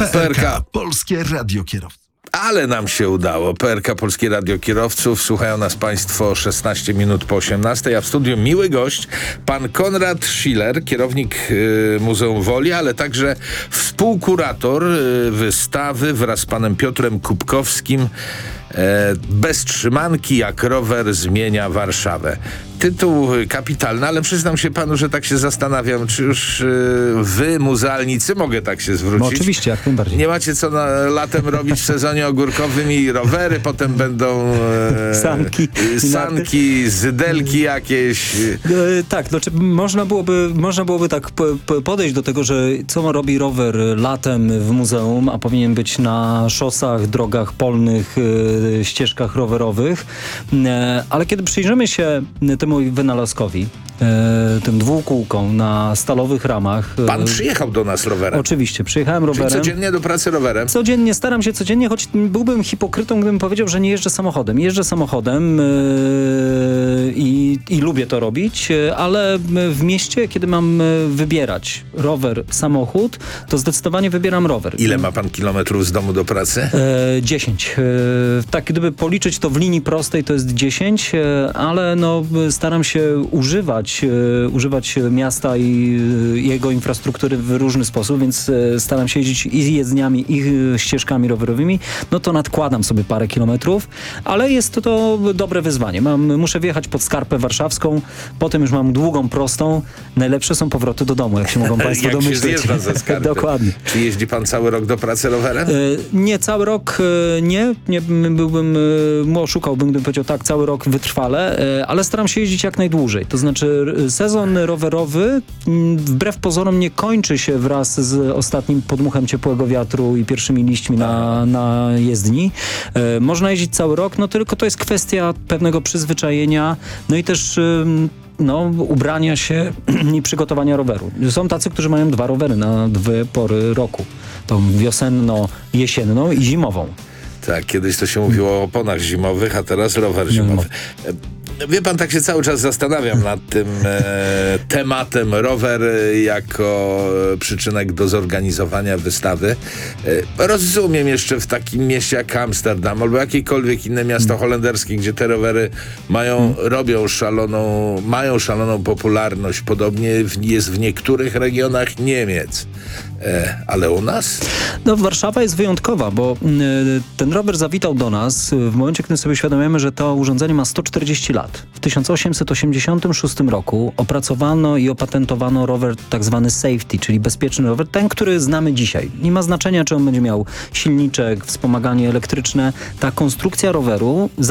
PRK, Polskie Radio Kierowców. Ale nam się udało. PRK, Polskie Radio Kierowców. Słuchają nas Państwo 16 minut po 18, a w studiu miły gość, pan Konrad Schiller, kierownik Muzeum Woli, ale także współkurator wystawy wraz z panem Piotrem Kubkowskim Bez trzymanki, jak rower zmienia Warszawę. Tytuł kapitalny, ale przyznam się panu, że tak się zastanawiam, czy już wy, muzealnicy, mogę tak się zwrócić. No oczywiście, jak najbardziej. Nie macie co latem robić w sezonie ogórkowym i rowery, potem będą sanki, zydelki jakieś. Tak, znaczy można byłoby tak podejść do tego, że co robi rower latem w muzeum, a powinien być na szosach, drogach polnych, ścieżkach rowerowych, ale kiedy przyjrzymy się temu wynalazkowi, tym dwukółkom na stalowych ramach. Pan przyjechał do nas rowerem. Oczywiście, przyjechałem rowerem. Czyli codziennie do pracy rowerem? Codziennie, staram się codziennie, choć byłbym hipokrytą, gdybym powiedział, że nie jeżdżę samochodem. Jeżdżę samochodem i lubię to robić, ale w mieście, kiedy mam wybierać rower, samochód, to zdecydowanie wybieram rower. Ile ma pan kilometrów z domu do pracy? 10. Tak, gdyby policzyć to w linii prostej, to jest 10, ale no, staram się używać miasta i jego infrastruktury w różny sposób, więc staram się jeździć i jezdniami, i ścieżkami rowerowymi. No to nadkładam sobie parę kilometrów, ale jest to dobre wyzwanie. Muszę wjechać pod Skarpę Warszawską, potem już mam długą prostą. Najlepsze są powroty do domu, jak się mogą państwo domyśleć. Jak się zjeżdża ze Skarpy. Dokładnie. Czy jeździ pan cały rok do pracy rowerem? Nie, cały rok nie byłbym, oszukałbym, gdybym powiedział tak, cały rok wytrwale, ale staram się jeździć jak najdłużej. To znaczy sezon rowerowy wbrew pozorom nie kończy się wraz z ostatnim podmuchem ciepłego wiatru i pierwszymi liśćmi na jezdni. Można jeździć cały rok, no tylko to jest kwestia pewnego przyzwyczajenia, no i też ubrania się i przygotowania roweru. Są tacy, którzy mają 2 rowery na 2 pory roku. Tą wiosenno-jesienną i zimową. Tak, kiedyś to się mówiło o oponach zimowych, a teraz rower zimowy. Wie pan, tak się cały czas zastanawiam nad tym tematem rower jako przyczynek do zorganizowania wystawy. Rozumiem jeszcze w takim mieście jak Amsterdam albo jakiekolwiek inne miasto holenderskie, gdzie te rowery mają szaloną popularność. Podobnie jest w niektórych regionach Niemiec. Ale u nas? No, Warszawa jest wyjątkowa, bo ten rower zawitał do nas w momencie, kiedy sobie uświadamiamy, że to urządzenie ma 140 lat. W 1886 roku opracowano i opatentowano rower tak zwany safety, czyli bezpieczny rower, ten, który znamy dzisiaj. Nie ma znaczenia, czy on będzie miał silniczek, wspomaganie elektryczne. Ta konstrukcja roweru